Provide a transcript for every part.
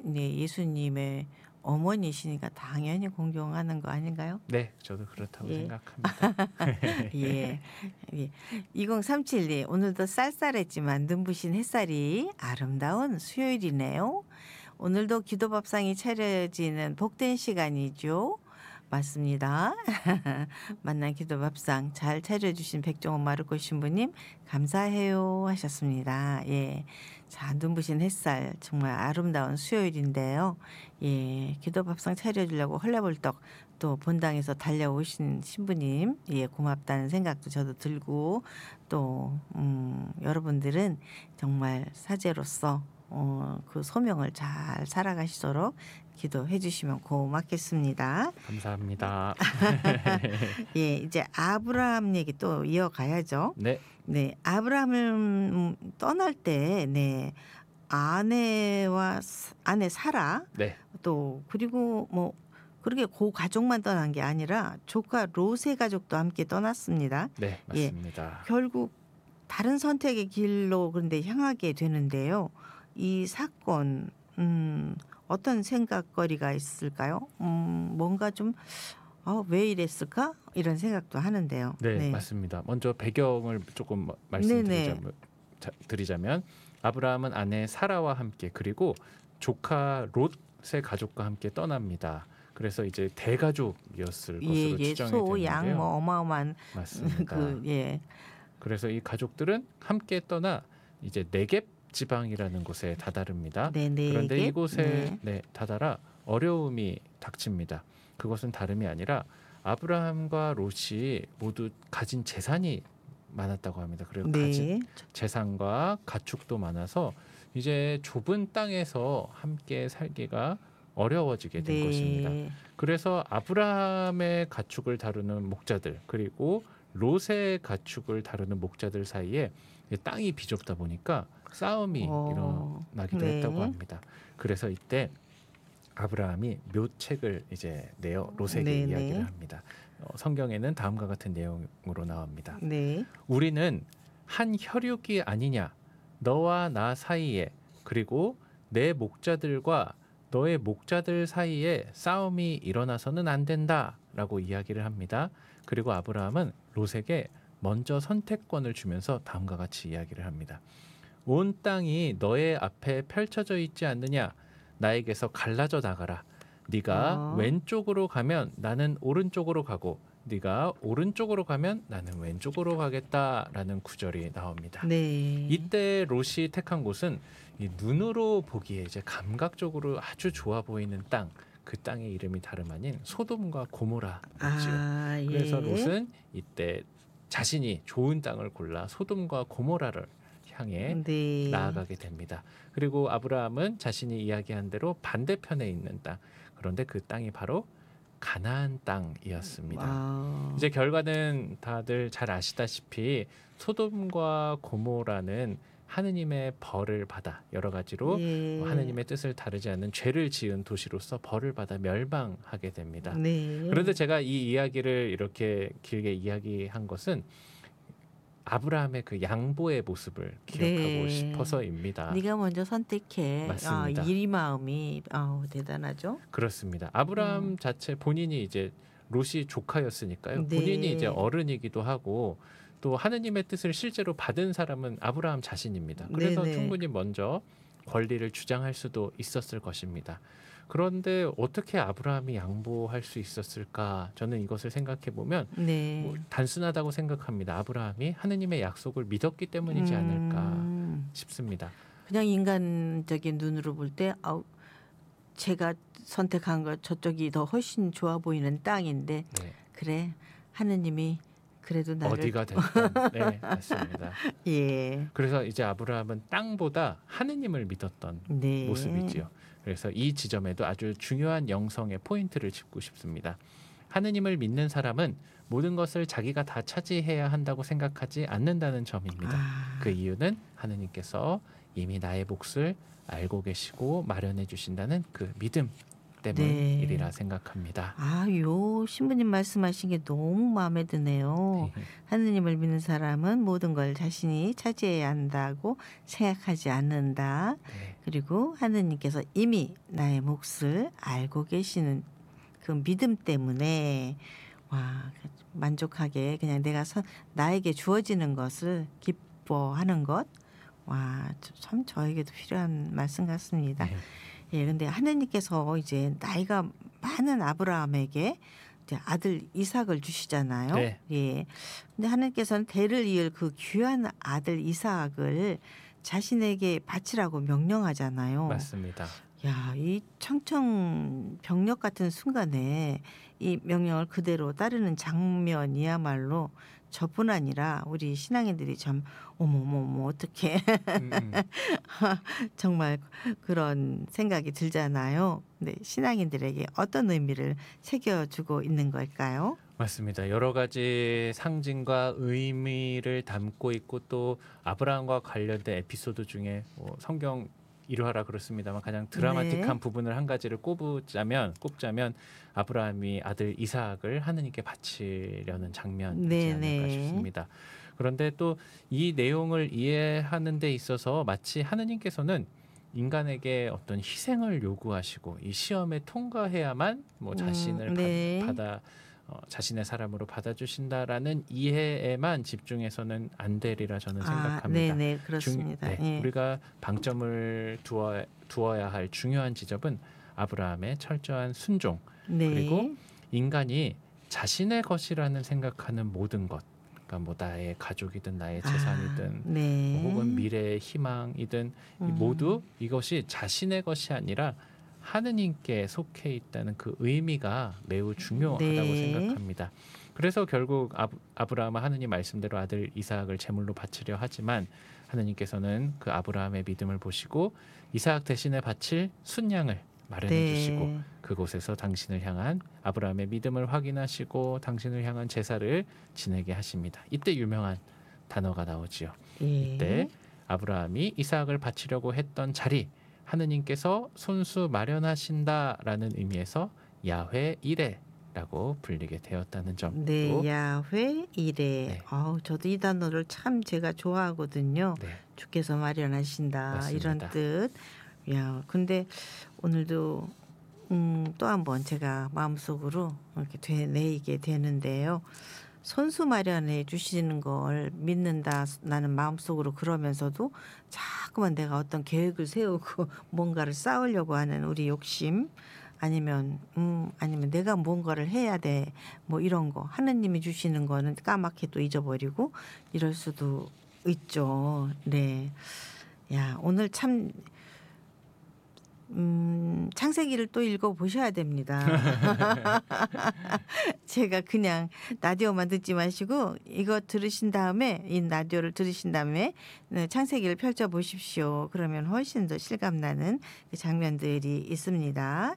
네, 예수님의 어머니시니까 당연히 공경하는 거 아닌가요? 네, 저도 그렇다고 예. 생각합니다. 예. 예. 2037님, 오늘도 쌀쌀했지만 눈부신 햇살이 아름다운 수요일이네요. 오늘도 기도밥상이 차려지는 복된 시간이죠. 맞습니다. 만난 기도밥상 잘 차려주신 백종원 마르코 신부님 감사해요 하셨습니다. 예. 자, 눈부신 햇살 정말 아름다운 수요일인데요. 예. 기도밥상 차려주려고 헐레벌떡 또 본당에서 달려오신 신부님 예, 고맙다는 생각도 저도 들고 또 여러분들은 정말 사제로서 그 소명을 잘 살아가시도록 기도해 주시면 고맙겠습니다. 감사합니다. 예, 이제 아브라함 얘기 또 이어가야죠. 네, 네, 아브라함을 떠날 때, 네, 아내 사라, 네, 또 그리고 뭐 그렇게 고 가족만 떠난 게 아니라 조카 롯의 가족도 함께 떠났습니다. 네, 예, 맞습니다. 결국 다른 선택의 길로 그런데 향하게 되는데요. 이 사건 어떤 생각거리가 있을까요? 뭔가 좀 왜 이랬을까? 이런 생각도 하는데요. 네, 네. 맞습니다. 먼저 배경을 조금 네네. 말씀드리자면 아브라함은 아내 사라와 함께 그리고 조카 롯의 가족과 함께 떠납니다. 그래서 이제 대가족이었을 예, 것으로 예, 추정이 소, 양, 되는데요. 뭐 어마어마한 맞습니다. 예. 그래서 이 가족들은 함께 떠나 이제 네겝 지방이라는 곳에 다다릅니다. 네, 그런데 네겝? 이곳에 다다라 어려움이 닥칩니다. 그것은 다름이 아니라 아브라함과 롯이 모두 가진 재산이 많았다고 합니다. 그리고 가진 네. 재산과 가축도 많아서 이제 좁은 땅에서 함께 살기가 어려워지게 된 것입니다. 네. 그래서 아브라함의 가축을 다루는 목자들 그리고 롯의 가축을 다루는 목자들 사이에 땅이 비좁다 보니까 싸움이 일어나기도 네. 했다고 합니다. 그래서 이때 아브라함이 묘책을 이제 내어 롯에게 네, 이야기를 네. 합니다. 성경에는 다음과 같은 내용으로 나옵니다. 네. 우리는 한 혈육이 아니냐? 너와 나 사이에 그리고 내 목자들과 너의 목자들 사이에 싸움이 일어나서는 안 된다라고 이야기를 합니다. 그리고 아브라함은 롯에게 먼저 선택권을 주면서 다음과 같이 이야기를 합니다. 온 땅이 너의 앞에 펼쳐져 있지 않느냐? 나에게서 갈라져 나가라. 네가 왼쪽으로 가면 나는 오른쪽으로 가고 네가 오른쪽으로 가면 나는 왼쪽으로 가겠다라는 구절이 나옵니다. 네. 이때 롯이 택한 곳은 이 눈으로 보기에 이제 감각적으로 아주 좋아 보이는 땅, 그 땅의 이름이 다름 아닌 소돔과 고모라였지요. 예. 그래서 롯은 이때 자신이 좋은 땅을 골라 소돔과 고모라를 향해 네. 나아가게 됩니다. 그리고 아브라함은 자신이 이야기한 대로 반대편에 있는 땅, 그런데 그 땅이 바로 가나안 땅이었습니다. 이제 결과는 다들 잘 아시다시피 소돔과 고모라는 하느님의 벌을 받아 여러 가지로 예. 하느님의 뜻을 다르지 않는 죄를 지은 도시로서 벌을 받아 멸망하게 됩니다. 네. 그런데 제가 이 이야기를 이렇게 길게 이야기한 것은 아브라함의 그 양보의 모습을 기억하고 네. 싶어서입니다. 네가 먼저 선택해. 맞습니다. 이 마음이 대단하죠. 그렇습니다. 아브라함 자체 본인이 이제 롯이 조카였으니까요. 네. 본인이 이제 어른이기도 하고 또 하느님의 뜻을 실제로 받은 사람은 아브라함 자신입니다. 그래서 네네. 충분히 먼저 권리를 주장할 수도 있었을 것입니다. 그런데 어떻게 아브라함이 양보할 수 있었을까? 저는 이것을 생각해 보면 네. 뭐 단순하다고 생각합니다. 아브라함이 하느님의 약속을 믿었기 때문이지 않을까 싶습니다. 그냥 인간적인 눈으로 볼 때 제가 선택한 거 저쪽이 더 훨씬 좋아 보이는 땅인데 네. 그래 하느님이 그래도 나를 어디가 됐든 네, 맞습니다. 예. 그래서 이제 아브라함은 땅보다 하느님을 믿었던 네. 모습이지요. 그래서 이 지점에도 아주 중요한 영성의 포인트를 짚고 싶습니다. 하느님을 믿는 사람은 모든 것을 자기가 다 차지해야 한다고 생각하지 않는다는 점입니다. 그 이유는 하느님께서 이미 나의 몫을 알고 계시고 마련해 주신다는 그 믿음 때문이리라 생각합니다. 요 신부님 말씀하신 게 너무 마음에 드네요. 하느님을 믿는 사람은 모든 걸 자신이 차지해야 한다고 생각하지 않는다. 네. 그리고 하느님께서 이미 나의 몫을 알고 계시는 그 믿음 때문에 만족하게 그냥 나에게 주어지는 것을 기뻐하는 것. 참 저에게도 필요한 말씀 같습니다. 네. 예, 근데 하느님께서 이제 나이가 많은 아브라함에게 이제 아들 이삭을 주시잖아요. 네. 예. 근데 하느님께서는 대를 이을 그 귀한 아들 이삭을 자신에게 바치라고 명령하잖아요. 맞습니다. 이 청천벽력 같은 순간에 이 명령을 그대로 따르는 장면이야말로 저뿐 아니라 우리 신앙인들이 참 어머머머 어떻게 정말 그런 생각이 들잖아요. 근데 신앙인들에게 어떤 의미를 새겨주고 있는 걸까요? 맞습니다. 여러 가지 상징과 의미를 담고 있고 또 아브라함과 관련된 에피소드 중에 성경 일화라 그렇습니다만 가장 드라마틱한 부분을 한 가지를 꼽자면 아브라함이 아들 이삭을 하느님께 바치려는 장면이지 않을까 싶습니다. 그런데 또 이 내용을 이해하는 데 있어서 마치 하느님께서는 인간에게 어떤 희생을 요구하시고 이 시험에 통과해야만 자신을 자신의 사람으로 받아주신다라는 이해에만 집중해서는 안 되리라 저는 생각합니다. 네, 그렇습니다. 우리가 방점을 두어야 할 중요한 지점은 아브라함의 철저한 순종, 그리고 인간이 자신의 것이라는 생각하는 모든 것, 그러니까 나의 가족이든 나의 재산이든 혹은 미래의 희망이든 모두 이것이 자신의 것이 아니라 하느님께 속해 있다는 그 의미가 매우 중요하다고 생각합니다. 그래서 결국 아브라함은 하느님 말씀대로 아들 이삭을 제물로 바치려 하지만 하느님께서는 그 아브라함의 믿음을 보시고 이삭 대신에 바칠 순양을 마련해 주시고 그곳에서 당신을 향한 아브라함의 믿음을 확인하시고 당신을 향한 제사를 지내게 하십니다. 이때 유명한 단어가 나오지요. 이때 아브라함이 이삭을 바치려고 했던 자리, 하느님께서 손수 마련하신다라는 의미에서 야훼 이레라고 불리게 되었다는 점. 야훼 이레. 저도 이 단어를 참 제가 좋아하거든요. 주께서 마련하신다. 맞습니다. 이런 뜻. 근데 오늘도 또 한번 제가 마음속으로 이렇게 되뇌이게 되는데요. 손수 마련해 주시는 걸 믿는다. 나는 마음속으로 그러면서도 자꾸만 내가 어떤 계획을 세우고 뭔가를 쌓으려고 하는 우리 욕심 아니면 내가 뭔가를 해야 돼. 이런 거. 하느님이 주시는 거는 까맣게 또 잊어버리고 이럴 수도 있죠. 네. 오늘 참 창세기를 또 읽어보셔야 됩니다. 제가 그냥 라디오만 듣지 마시고 이거 들으신 다음에 이 라디오를 들으신 다음에 창세기를 펼쳐보십시오. 그러면 훨씬 더 실감나는 장면들이 있습니다.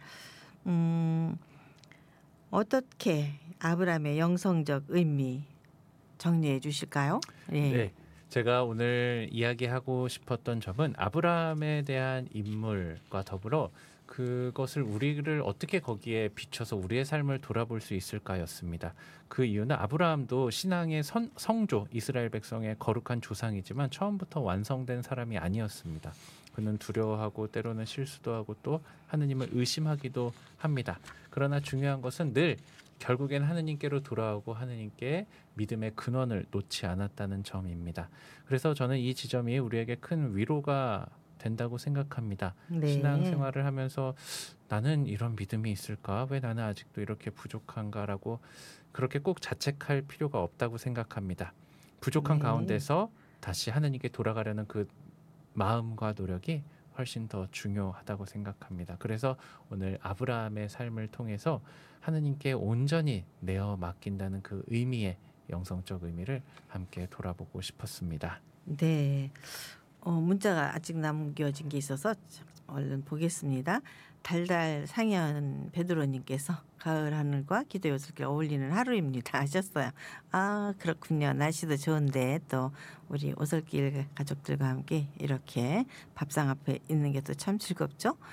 어떻게 아브라함의 영성적 의미 정리해 주실까요? 네. 제가 오늘 이야기하고 싶었던 점은 아브라함에 대한 인물과 더불어 그것을 우리를 어떻게 거기에 비춰서 우리의 삶을 돌아볼 수 있을까였습니다. 그 이유는 아브라함도 신앙의 성조, 이스라엘 백성의 거룩한 조상이지만 처음부터 완성된 사람이 아니었습니다. 그는 두려워하고 때로는 실수도 하고 또 하느님을 의심하기도 합니다. 그러나 중요한 것은 늘 결국엔 하느님께로 돌아오고 하느님께 믿음의 근원을 놓지 않았다는 점입니다. 그래서 저는 이 지점이 우리에게 큰 위로가 된다고 생각합니다. 신앙생활을 하면서 나는 이런 믿음이 있을까? 왜 나는 아직도 이렇게 부족한가라고 그렇게 꼭 자책할 필요가 없다고 생각합니다. 부족한 가운데서 다시 하느님께 돌아가려는 그 마음과 노력이 훨씬 더 중요하다고 생각합니다. 그래서 오늘 아브라함의 삶을 통해서 하느님께 온전히 내어 맡긴다는 그 의미의 영성적 의미를 함께 돌아보고 싶었습니다. 네. 문자가 아직 남겨진 게 있어서 얼른 보겠습니다. 달달 상현 베드로님께서 가을 하늘과 기도의 오솔길 어울리는 하루입니다 하셨어요. 그렇군요. 날씨도 좋은데 또 우리 오솔길 가족들과 함께 이렇게 밥상 앞에 있는 게 또 참 즐겁죠.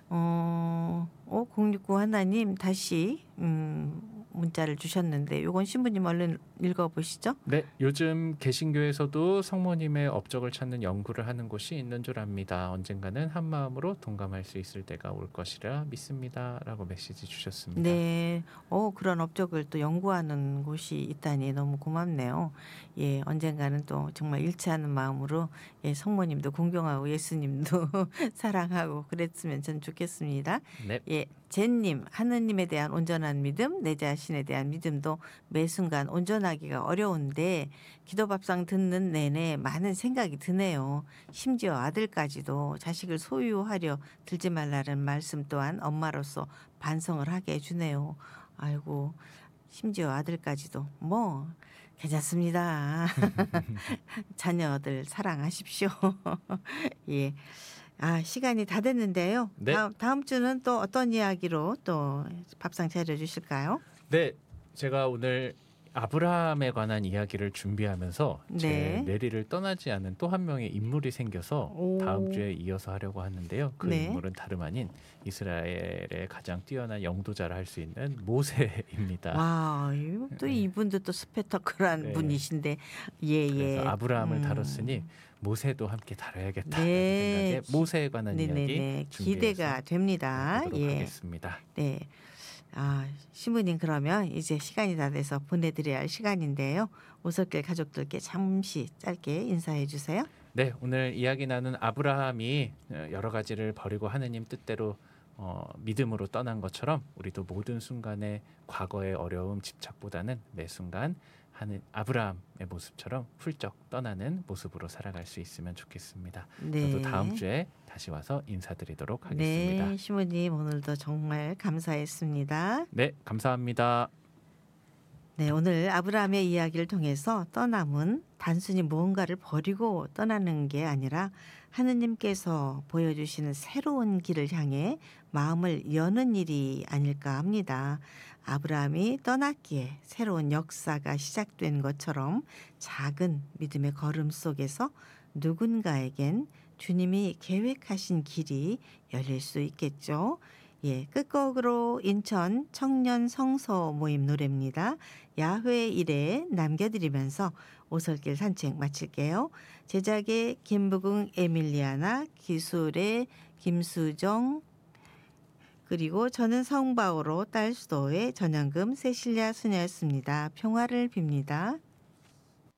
5069 하나님 다시 문자를 주셨는데 요건 신부님 얼른 읽어보시죠. 네, 요즘 개신교에서도 성모님의 업적을 찾는 연구를 하는 곳이 있는 줄 압니다. 언젠가는 한 마음으로 동감할 수 있을 때가 올 것이라 믿습니다. 라고 메시지 주셨습니다. 네. 그런 업적을 또 연구하는 곳이 있다니 너무 고맙네요. 예, 언젠가는 또 정말 일치하는 마음으로 예, 성모님도 공경하고 예수님도 사랑하고 그랬으면 전 좋겠습니다. 네, 예, 제님, 하느님에 대한 온전한 믿음, 내 자신에 대한 믿음도 매 순간 온전하기가 어려운데 기도밥상 듣는 내내 많은 생각이 드네요. 심지어 아들까지도 자식을 소유하려 들지 말라는 말씀 또한 엄마로서 반성을 하게 해주네요. 아이고, 심지어 아들까지도 뭐 괜찮습니다. 자녀들 사랑하십시오. 예. 시간이 다 됐는데요. 네, 다음 주는 또 어떤 이야기로 또 밥상 차려주실까요? 네. 제가 오늘 아브라함에 관한 이야기를 준비하면서 제 네. 내리를 떠나지 않은 또 한 명의 인물이 생겨서 다음 오. 주에 이어서 하려고 하는데요. 그 네. 인물은 다름 아닌 이스라엘의 가장 뛰어난 영도자라 할 수 있는 모세입니다. 와, 또 네. 이분도 또 스페터클한 네. 분이신데, 예, 그래서 예. 아브라함을 다뤘으니 모세도 함께 다뤄야겠다라는 네. 생각에 모세에 관한 이야기 네네네. 준비해서 기대가 됩니다. 보도록 예. 하겠습니다. 네. 신부님 그러면 이제 시간이 다 돼서 보내드려야 할 시간인데요. 오솔길 가족들께 잠시 짧게 인사해 주세요. 네, 오늘 이야기 나눈 아브라함이 여러 가지를 버리고 하느님 뜻대로 믿음으로 떠난 것처럼 우리도 모든 순간에 과거의 어려움, 집착보다는 매 순간 하는 아브라함의 모습처럼 훌쩍 떠나는 모습으로 살아갈 수 있으면 좋겠습니다. 저도 다음 네. 주에 다시 와서 인사드리도록 하겠습니다. 네, 신부님 오늘도 정말 감사했습니다. 네, 감사합니다. 네, 오늘 아브라함의 이야기를 통해서 떠남은 단순히 무언가를 버리고 떠나는 게 아니라 하느님께서 보여주시는 새로운 길을 향해 마음을 여는 일이 아닐까 합니다. 아브라함이 떠났기에 새로운 역사가 시작된 것처럼 작은 믿음의 걸음 속에서 누군가에겐 주님이 계획하신 길이 열릴 수 있겠죠. 예, 끝곡으로 인천 청년 성서 모임 노래입니다. 야훼 일에 남겨드리면서 오솔길 산책 마칠게요. 제작의 김부궁 에밀리아나, 기술의 김수정, 그리고 저는 성바오로 딸 수도의 전영금 세실리아 수녀였습니다. 평화를 빕니다.